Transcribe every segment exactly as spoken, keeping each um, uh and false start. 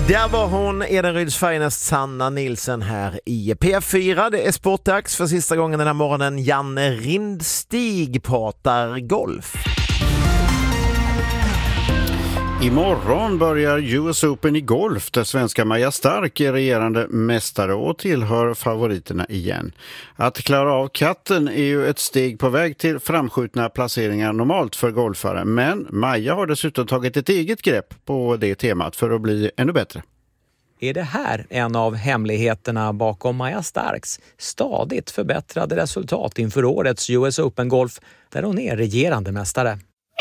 Där var hon, Edenryds finest Sanna Nilsson här i P fyra. Det är sportdags för sista gången den här morgonen. Janne Rindstig pratar golf. Imorgon börjar U S Open i golf där svenska Maja Stark är regerande mästare och tillhör favoriterna igen. Att klara av katten är ju ett steg på väg till framskjutna placeringar normalt för golfare. Men Maja har dessutom tagit ett eget grepp på det temat för att bli ännu bättre. Är det här en av hemligheterna bakom Maja Starks stadigt förbättrade resultat inför årets U S Open Golf där hon är regerande mästare?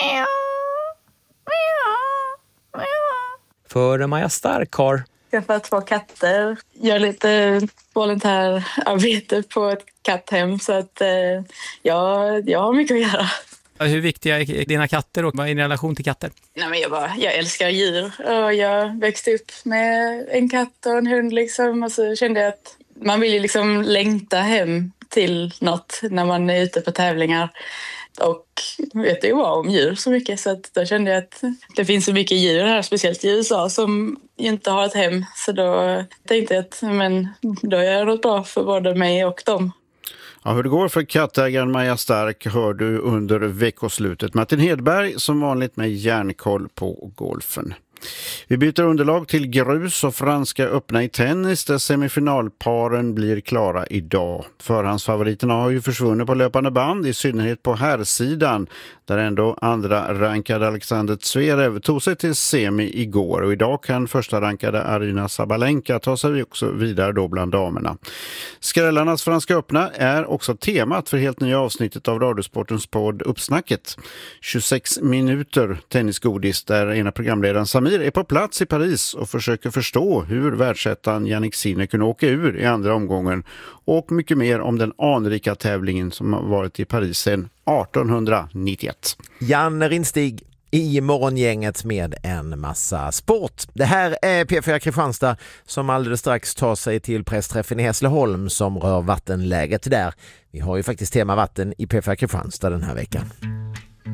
För Maja Stark har jag får två katter. Gör lite volontärarbete på ett katthem så att eh, jag, jag har mycket att göra. Hur viktiga är dina katter och vad är din relation till katter? Nej, men jag, bara, jag älskar djur och jag växte upp med en katt och en hund liksom, och så kände jag att man vill ju liksom längta hem till något när man är ute på tävlingar. Och vet ju vad om djur så mycket så att då kände jag att det finns så mycket djur här, speciellt i U S A, som inte har ett hem. Så då tänkte jag att men, då är jag något bra för både mig och dem. Ja, hur det går för kattägaren Maja Stark hör du under veckoslutet. Martin Hedberg som vanligt med järnkoll på golfen. Vi byter underlag till grus och franska öppna i tennis där semifinalparen blir klara idag. Förhandsfavoriterna har ju försvunnit på löpande band, i synnerhet på herrsidan där ändå andra rankade Alexander Zverev tog sig till semi igår, och idag kan första rankade Aryna Sabalenka ta sig också vidare då bland damerna. Skrällarnas franska öppna är också temat för helt nya avsnittet av Radiosportens podd Uppsnacket. tjugosex minuter tennisgodis där ena programledaren Samir är på plats i Paris och försöker förstå hur världsettan Jannik Sinner kunde åka ur i andra omgången, och mycket mer om den anrika tävlingen som har varit i Paris sedan arton nittioett. Janne Rindstig i morgongänget med en massa sport. Det här är P fyra Kristianstad som alldeles strax tar sig till pressträffen i Hässleholm som rör vattenläget där. Vi har ju faktiskt tema vatten i P fyra Kristianstad den här veckan.